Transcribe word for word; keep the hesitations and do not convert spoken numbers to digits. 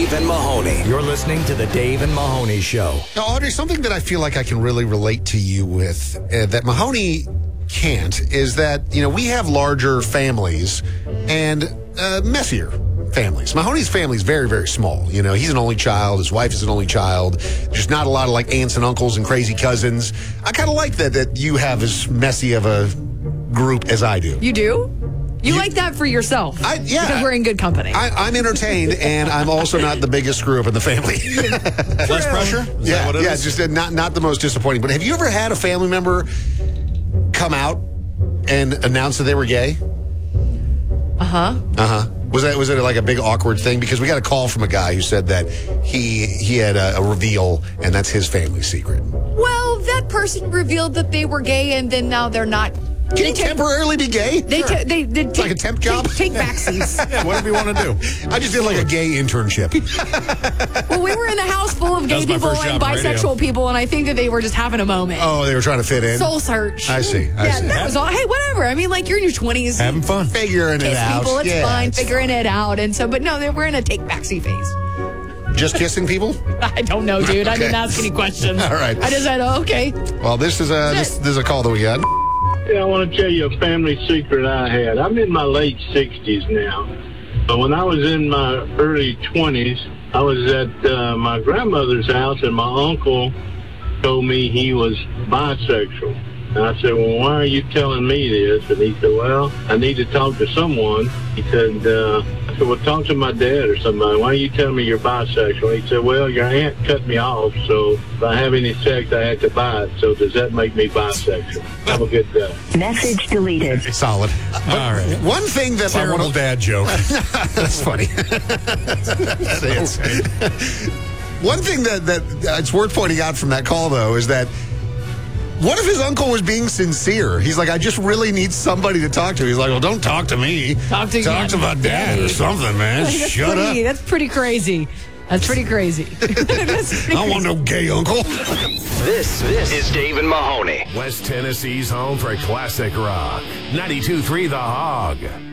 Dave and Mahoney. You're listening to the Dave and Mahoney Show. Now, Audrey, something that I feel like I can really relate to you with uh, that Mahoney can't is that, you know, we have larger families and uh, messier families. Mahoney's family is very, very small. You know, he's an only child. His wife is an only child. There's not a lot of like aunts and uncles and crazy cousins. I kind of like that, that you have as messy of a group as I do. You do? You, you like that for yourself? I, yeah. Because we're in good company. I, I'm entertained, and I'm also not the biggest screw up in the family. Less pressure? Is yeah, that what it yeah, is? just uh, not, not the most disappointing. But have you ever had a family member come out and announce that they were gay? Uh-huh. Uh-huh. Was that was it like a big awkward thing? Because we got a call from a guy who said that he he had a, a reveal, and that's his family secret. Well, that person revealed that they were gay, and then now they're not. Can you temporarily be gay? They Sure. ta- they, they It's take, like a temp job? Take, take backsies. Yeah, whatever you want to do. I just did like a gay internship. Well, we were in a house full of That gay was my people first and job on radio. bisexual people, and I think that they were just having a moment. Oh, they were trying to fit in? Soul search. I see. I yeah, see. that was all. Hey, whatever. I mean, like, you're in your twenties. Having fun. Figuring it Kiss out. people, it's Yeah, fine. it's Figuring fine. it out. And so, but no, they- we're in a take backseat phase. Just kissing people? I don't know, dude. I Okay. didn't ask any questions. All right. I just said, oh, okay. Well, this is a this, this is a call that we got. Yeah, I want to tell you a family secret I had. I'm in my late sixties now. But when I was in my early twenties, I was at uh, my grandmother's house, and my uncle told me he was bisexual. And I said, well, why are you telling me this? And he said, well, I need to talk to someone. He said, uh, I said, well, talk to my dad or somebody. Why are you telling me you're bisexual? He said, well, your aunt cut me off, so if I have any sex, I have to buy it. So does that make me bisexual? Have a good day. Message deleted. Solid. All right. One thing that I Terrible want dad joke. That's funny. One thing that, that uh, it's worth pointing out from that call, though, is that what if his uncle was being sincere? He's like, I just really need somebody to talk to. He's like, well, don't talk to me. Talk to Talk to my dad or something, man. That's Shut pretty, up. That's pretty crazy. That's pretty crazy. That's pretty I don't want no gay uncle. This, this is Dave and Mahoney. West Tennessee's home for classic rock. ninety-two point three The Hog.